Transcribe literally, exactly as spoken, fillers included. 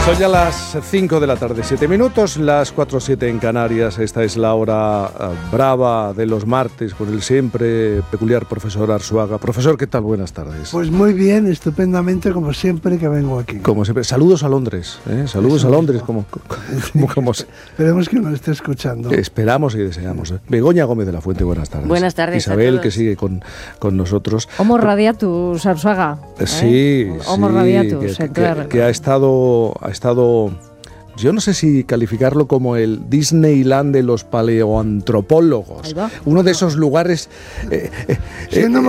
Son ya las cinco de la tarde, siete minutos, las cuatro siete en Canarias. Esta es la hora uh, brava de los martes con el siempre peculiar profesor Arzuaga. Profesor, ¿qué tal? Buenas tardes. Pues muy bien, estupendamente, como siempre que vengo aquí. Como siempre. Saludos a Londres, ¿eh? Saludos Eso a Londres, mismo. como, como, como se... Esperemos que nos esté escuchando. Esperamos y deseamos. ¿eh? Begoña Gómez de la Fuente, buenas tardes. Buenas tardes. Isabel, que sigue con, con nosotros. Homo radiatus, Arzuaga. ¿eh? Sí, Homo sí, radiatus, que, claro. que, que ha estado, ha estado, yo no sé si calificarlo como el Disneyland de los paleoantropólogos. Uno de esos lugares... Eh, eh, Siendo eh,